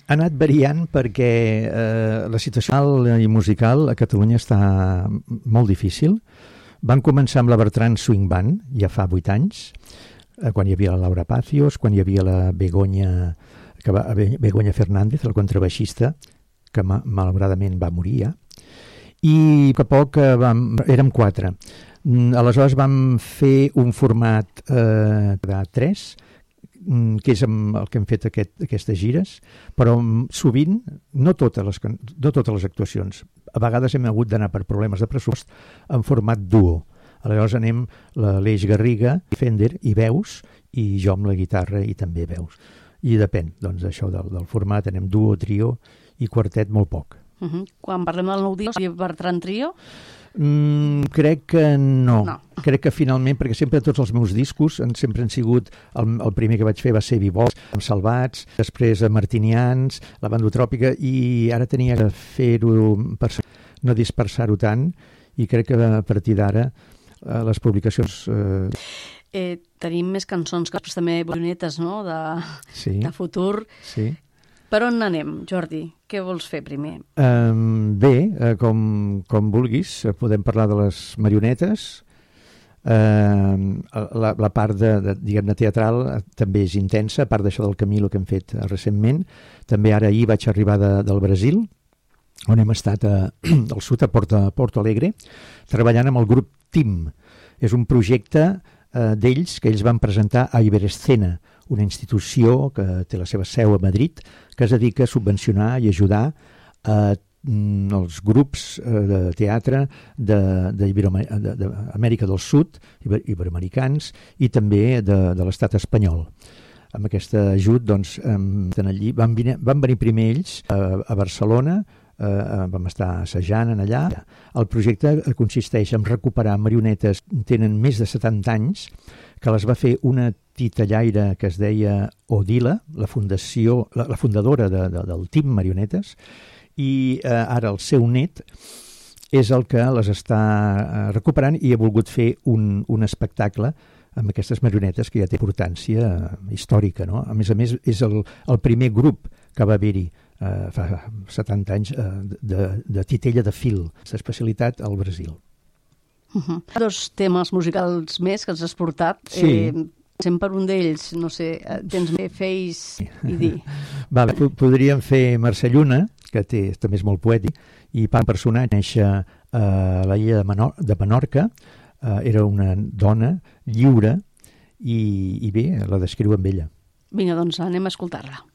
Ha anat variant perquè la situació i musical a Catalunya està molt difícil. Van començar amb la Bertran Swing Band, ja fa 8 anys, quan hi havia la Laura Pacios, quan hi havia la Begoña Fernández, el contrabaixista, que malauradament va morir ja. I a poc érem 4. Aleshores vam fer un format de 3, que és el que hem fet aquestes gires, però sovint, no totes les actuacions, a vegades hem hagut d'anar per problemes de pressupost en format duo. Aleshores anem l'Aleix Garriga, Fender i veus, i jo amb la guitarra i també veus. I depèn, doncs, això del format, anem duo, trio i quartet molt poc. Quan parlem del nou disc, Bertran Trio? Crec que no. Crec que finalment, perquè sempre tots els meus discos sempre han sigut, el primer que vaig fer va ser Vivols, amb Salvats, després Martinians, la Bandotròpica, i ara tenia que fer-ho per no dispersar-ho tant, i crec que a partir d'ara les publicacions... Tenim més cançons que després també bonetes, no?, de futur. Sí. Per on anem, Jordi? Què vols fer primer? Bé, com vulguis, podem parlar de les marionetes. La part diguem-ne teatral també és intensa, a part d'això del Camilo que hem fet recentment. També ara ahir vaig arribar del Brasil, on hem estat al sud, a Porto Alegre, treballant amb el grup TIM. És un projecte d'ells que ells van presentar a Iberescena, una institució que té la seva seu a Madrid, que es dedica a subvencionar i ajudar els grups de teatre d'Amèrica del Sud, iberoamericans, i també de l'estat espanyol. Amb aquest ajut, doncs, allí van venir primer ells a Barcelona, vam estar assajant allà. El projecte consisteix en recuperar marionetes que tenen més de 70 anys, que les va fer una titellaire que es deia Odila, la fundadora del TIM Marionetes, i ara el seu net és el que les està recuperant i ha volgut fer un espectacle amb aquestes marionetes que ja té importància històrica, no? A més, és el primer grup que va haver-hi fa 70 anys de titella de fil, l'especialitat al Brasil. Dos temes musicals més que ens has portat. Sí. Pensem per un d'ells, no sé, tens més Face i Dir. Vale, podríem fer Mercè Lluna, que també és molt poètic, i Pan Personatge néixer a la illa de Menorca, era una dona lliure i bé, la descriu amb ella. Vinga, doncs anem a escoltar-la.